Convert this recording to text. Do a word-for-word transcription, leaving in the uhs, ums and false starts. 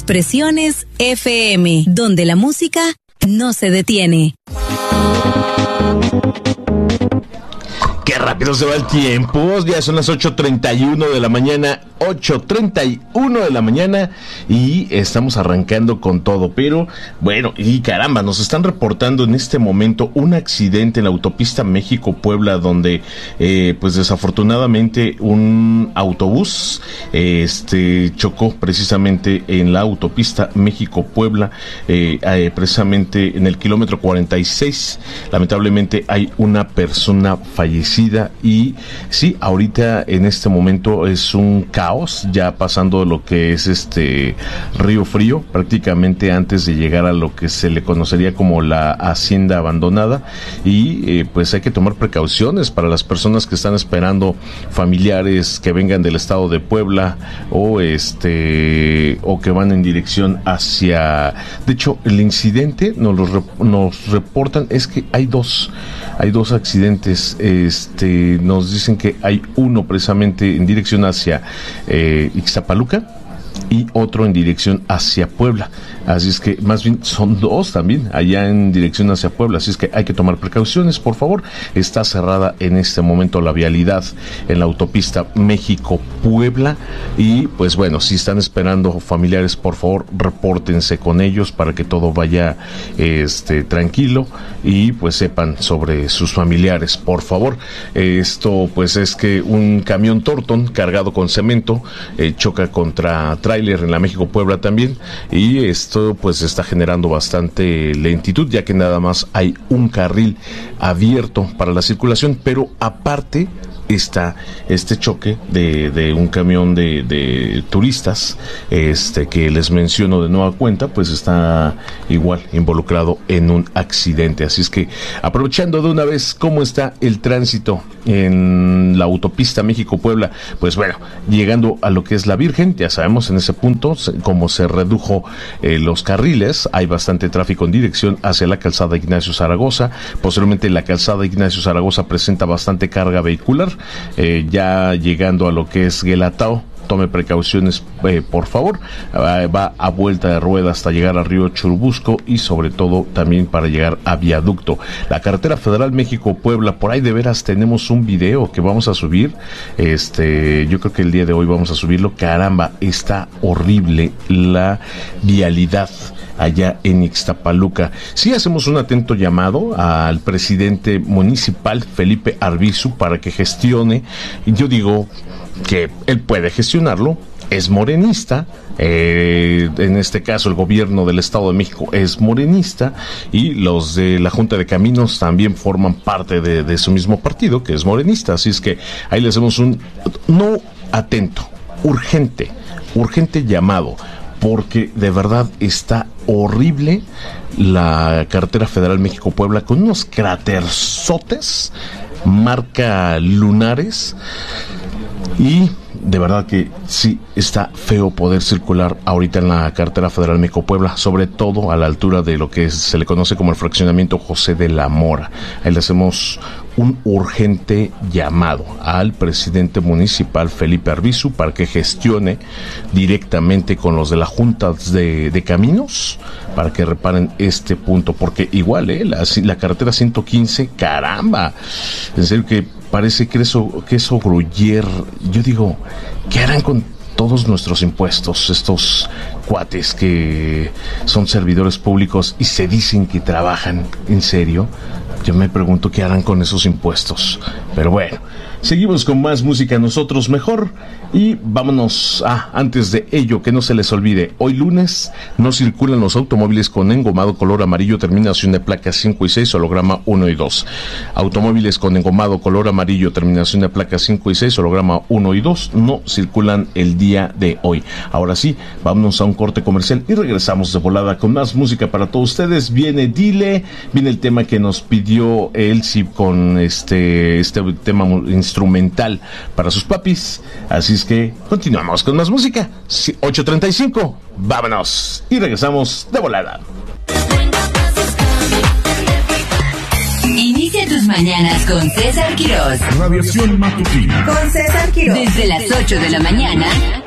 Expresiones F M, donde la música no se detiene. Qué rápido se va el tiempo, ya son las ocho treinta y uno de la mañana, ocho treinta y uno de la mañana y estamos arrancando con todo, pero bueno, y caramba, nos están reportando en este momento un accidente en la autopista México-Puebla donde eh, pues desafortunadamente un autobús eh, este chocó precisamente en la autopista México-Puebla, eh, eh, precisamente en el kilómetro cuarenta y seis, lamentablemente hay una persona fallecida. Y sí, ahorita en este momento es un caos, ya pasando lo que es este Río Frío, prácticamente antes de llegar a lo que se le conocería como la hacienda abandonada, y eh, pues hay que tomar precauciones para las personas que están esperando familiares que vengan del estado de Puebla o este o que van en dirección hacia, de hecho el incidente nos lo nos reportan es que hay dos hay dos accidentes. Este, nos dicen que hay uno precisamente en dirección hacia eh, Ixtapaluca y otro en dirección hacia Puebla. Así es que más bien son dos también allá en dirección hacia Puebla, así es que hay que tomar precauciones, por favor. Está cerrada en este momento la vialidad en la autopista México-Puebla y pues bueno, si están esperando familiares, por favor repórtense con ellos para que todo vaya este tranquilo y pues sepan sobre sus familiares, por favor. Esto pues es que un camión Torton cargado con cemento eh, choca contra tráiler en la México-Puebla también, y esto pues está generando bastante lentitud, ya que nada más hay un carril abierto para la circulación, pero aparte está este choque de, de un camión de, de turistas, este que les menciono de nueva cuenta, pues está igual involucrado en un accidente. Así es que aprovechando de una vez cómo está el tránsito en la autopista México-Puebla, pues bueno, llegando a lo que es la Virgen, ya sabemos en ese punto como se redujo eh, los carriles, hay bastante tráfico en dirección hacia la calzada Ignacio Zaragoza. Posteriormente la calzada Ignacio Zaragoza presenta bastante carga vehicular. Eh, ya llegando a lo que es Guelatao, tome precauciones, eh, por favor. Uh, va a vuelta de rueda hasta llegar a Río Churubusco y sobre todo también para llegar a Viaducto. La carretera federal México-Puebla, por ahí de veras tenemos un video que vamos a subir. Este, yo creo que el día de hoy vamos a subirlo. Caramba, está horrible la vialidad allá en Ixtapaluca. Sí hacemos un atento llamado al presidente municipal Felipe Arbizu para que gestione, y yo digo que él puede gestionarlo, es morenista, eh, en este caso el gobierno del Estado de México es morenista y los de la Junta de Caminos también forman parte de, de su mismo partido, que es morenista, así es que ahí le hacemos un no atento, urgente, urgente llamado, porque de verdad está horrible la carretera federal México-Puebla con unos cráterzotes marca lunares, y de verdad que sí está feo poder circular ahorita en la carretera federal México-Puebla, sobre todo a la altura de lo que es, se le conoce como el fraccionamiento José de la Mora. Ahí le hacemos un urgente llamado al presidente municipal Felipe Arbizu para que gestione directamente con los de la Junta de, de Caminos para que reparen este punto, porque igual eh, la, la carretera ciento quince, caramba, en serio que parece queso, queso gruyer. Yo digo, ¿qué harán con todos nuestros impuestos estos cuates que son servidores públicos y se dicen que trabajan en serio? Yo me pregunto qué harán con esos impuestos. Pero bueno, seguimos con más música nosotros mejor. Y vámonos, ah, antes de ello, que no se les olvide, hoy lunes no circulan los automóviles con engomado color amarillo, terminación de placas cinco y seis, holograma uno y dos. Automóviles con engomado color amarillo, terminación de placas cinco y seis, holograma uno y dos, no circulan el día de hoy. Ahora sí, vámonos a un corte comercial y regresamos de volada con más música para todos ustedes. Viene Dile, viene el tema que nos pidió Elsie con este, este tema instrumental para sus papis. Así es que continuamos con más música. ocho treinta y cinco, vámonos y regresamos de volada. Inicia tus mañanas con César Quirós. Radiación matutina con César Quirós. Desde las ocho de la mañana